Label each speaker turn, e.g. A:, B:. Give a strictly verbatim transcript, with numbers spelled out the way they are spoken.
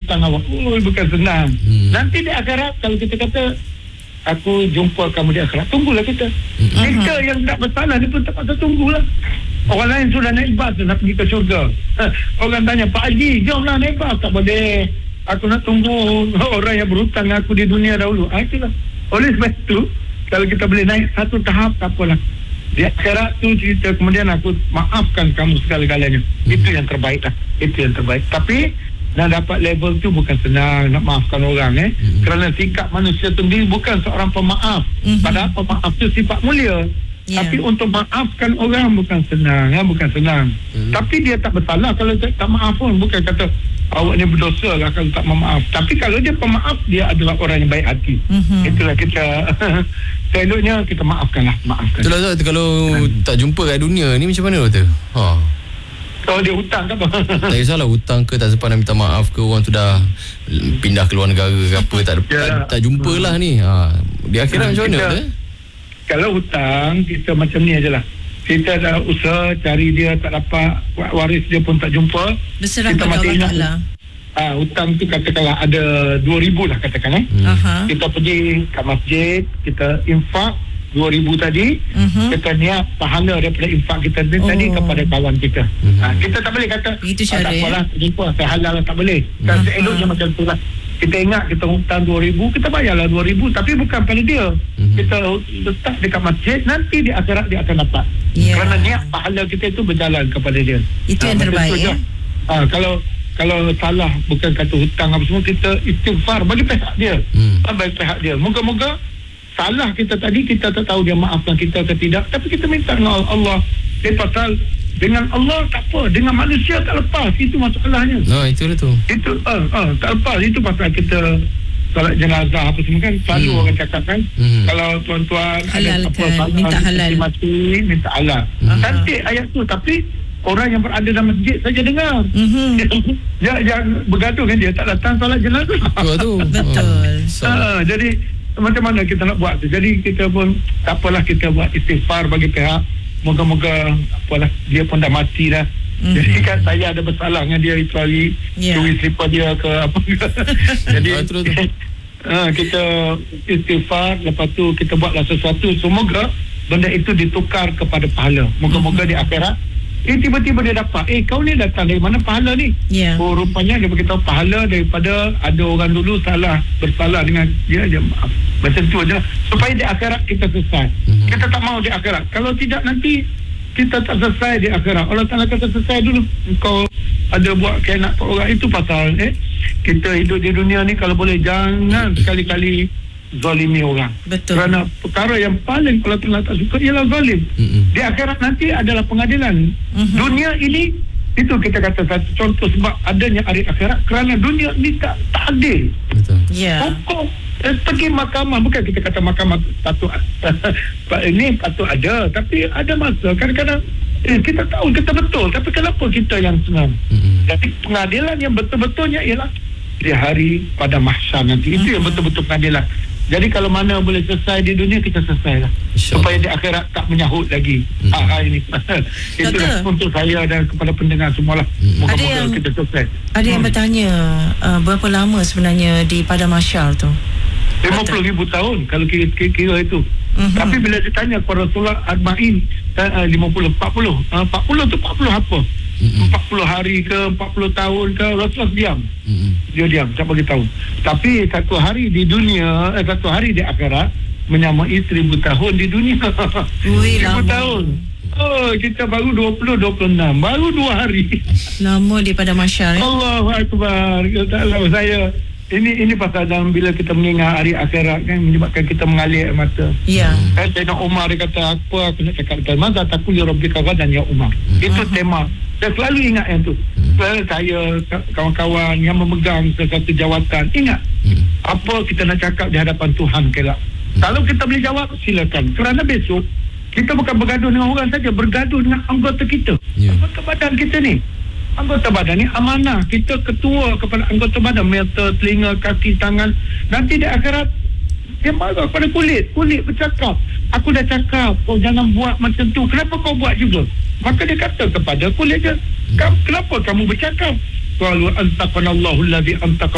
A: hutang awak. Oh, bukan senang. Hmm. Nanti di akhirat kalau kita kata aku jumpa kamu di akhirat, tunggulah kita. Hmm. Kita uh-huh. yang tak bersalah ni pun tak patut tunggulah. Orang lain sudah naik bas nak pergi ke syurga. Orang tanya, Pak Haji, jomlah naik bas. Tak boleh. Aku nak tunggu orang yang berhutang aku di dunia dahulu. Ah, itulah. Oleh sebab itu, kalau kita boleh naik satu tahap, tak apalah. Di akhirat tu cerita, kemudian aku maafkan kamu segala-galanya. Hmm. Itu yang terbaik lah. Itu yang terbaik. Tapi nak dapat level tu bukan senang nak maafkan orang eh. Hmm. Kerana sikap manusia sendiri bukan seorang pemaaf. Hmm. Padahal pemaaf tu sifat mulia. Yeah. Tapi untuk maafkan orang bukan senang ya, bukan senang. Hmm. Tapi dia tak bersalah kalau tak, tak maaf pun. Bukan kata awak ni berdosa lah kalau tak memaaf. Tapi kalau dia pemaaf, dia adalah orang yang baik hati. Mm-hmm. Itulah kita seloknya kita maafkan lah. Maafkan.
B: Itulah Doktor, kalau hmm. tak jumpa kat dunia ni macam mana Doktor? Ha.
A: Kalau dia hutang ke apa?
B: Tak kisahlah hutang ke, tak sempat nak minta maaf ke, orang tu dah pindah ke luar negara ke apa, tak, ya. tak, tak jumpa lah ni. Ha. Di akhirat macam mana Doktor?
A: Kalau hutang, kita macam ni ajalah. Kita dah usaha cari dia tak dapat, waris dia pun tak jumpa.
C: Berserah
A: kita
C: pada Allah Ta'ala.
A: Ah, hutang tu katakanlah ada dua ribu lah katakan eh. Hmm. Uh-huh. Kita pergi kat masjid, kita infak dua ribu tadi, uh-huh. kita niat pahala daripada infak kita oh. tadi kepada kawan kita. Uh-huh. Ah, kita tak boleh kata
C: itu
A: ah, tak apalah, jumpa saya halal lah, tak boleh. Kan uh-huh. eloknya macam tu lah. Kita ingat kita hutang dua ribu, kita bayarlah dua ribu, tapi bukan pada dia. Mm-hmm. Kita letak dekat masjid, nanti di akhirat dia akan dapat. Yeah. Kerana niat pahala kita itu berjalan kepada dia.
C: Itu ha, yang terbaik ya.
A: Ha, kalau kalau salah bukan kata hutang apa semua, kita istighfar bagi pihak dia. Mm. Bagi pihak dia. Moga-moga salah kita tadi, kita tak tahu dia maafkan kita ke tidak, tapi kita minta dengan Allah. Dia pasal dengan Allah tak apa, dengan manusia tak lepas, itu masalahnya.
B: Nah, itu lah tu.
A: Itu uh, uh, tak lepas, itu pasal kita solat jenazah apa semua kan, selalu hmm. orang cakap kan, hmm. kalau tuan-tuan
C: halal
A: ada apa
C: kan,
A: salah,
C: minta halal,
A: mati, minta halal. Hmm. Cantik ayat tu, tapi orang yang berada dalam masjid saja dengar. Mm-hmm. dia, dia bergaduh kan, dia tak datang solat jenazah.
B: Betul tu.
C: Betul.
A: uh, jadi macam mana kita nak buat tu? Jadi kita pun tak apalah, kita buat istighfar bagi pihak. Moga-moga apalah, dia pun dah mati dah. Mm-hmm. Jadi kan saya ada bersalah dengan dia itu hari, yeah. curi slipper dia ke apa. Jadi uh, kita istighfar, lepas tu kita buatlah sesuatu, semoga benda itu ditukar kepada pahala. Moga-moga mm-hmm. di akhirat eh tiba-tiba dia dapat, eh kau ni datang dari mana pahala ni? Yeah. Oh rupanya dia beritahu pahala daripada ada orang dulu salah, bersalah dengan dia, dia maaf. Macam tu aja, supaya di akhirat kita selesai. Mm-hmm. Kita tak mau di akhirat. Kalau tidak nanti kita tak selesai di akhirat. Allah Ta'ala kata selesai dulu. Kau ada buat khianat kat orang, itu pasal eh kita hidup di dunia ni kalau boleh jangan sekali-kali zalimi orang. Betul. Kerana perkara yang paling Allah Ta'ala tak suka ialah zalim. Mm-hmm. Di akhirat nanti adalah pengadilan. Mm-hmm. Dunia ini, itu kita kata satu contoh sebab adanya hari akhirat, kerana dunia ini tak, tak adil. Betul. Ya. Hukum eh, pergi mahkamah, bukan kita kata mahkamah patut ini patut ada, tapi ada masa kadang-kadang eh, kita tahu kita betul, tapi kenapa kita yang senang? Mm-hmm. Jadi pengadilan yang betul-betulnya ialah di hari pada mahsyar nanti. Mm-hmm. Itu yang betul-betul pengadilan. Jadi kalau mana boleh selesai di dunia, kita selesailah. Supaya di akhirat tak menyahut lagi. Mm-hmm. Ah, ini. Itulah untuk saya dan kepada pendengar semualah. Mm-hmm. Moga-moga kita selesai.
C: Ada yang hmm. bertanya uh, berapa lama sebenarnya di pada mahsyar tu?
A: lima puluh ribu tahun kalau kira, kira, kira itu. Mm-hmm. Tapi bila ditanya kepada Rasulullah Arba'in uh, lima puluh, empat puluh. Uh, empat puluh tu empat puluh apa? Mm-hmm. empat puluh hari ke, empat puluh tahun ke, Rasulullah diam. Mm-hmm. Dia diam, tak bagi tahu. Tapi satu hari di dunia, eh, satu hari di akhirat menyamai seribu tahun di dunia.
C: Ui,
A: seribu tahun. Oh, kita baru dua puluh, dua puluh enam. Baru dua hari.
C: Lama di pada mahsyar. Eh?
A: Allahu Akbar. Katalah saya. Ini ini pasal dalam bila kita mengingat hari akhirat kan, menyebabkan kita mengalir air mata. Ya. Yeah. Sayyidina Umar dia kata, apa aku nak cakap dekat Mazat aku li rabbika ghadan ya Umar. Hmm. Itu uh-huh. tema. Saya selalu ingat yang tu. Hmm. Selalu saya, kawan-kawan yang memegang sesuatu jawatan, ingat. Hmm. Apa kita nak cakap di hadapan Tuhan kelak. Hmm. Kalau kita boleh jawab, silakan. Kerana besok, kita bukan bergaduh dengan orang saja, bergaduh dengan anggota kita. Yeah. Anggota badan kita ni. Anggota badan ni amanah. Kita ketua kepada anggota badan, mata, telinga, kaki, tangan. Nanti di akhirat dia marah kepada kulit. Kulit bercakap, aku dah cakap kau jangan buat macam tu, kenapa kau buat juga? Maka dia kata kepada kulit dia, kenapa kamu bercakap? Qalu antaqanallahu allazi antaqa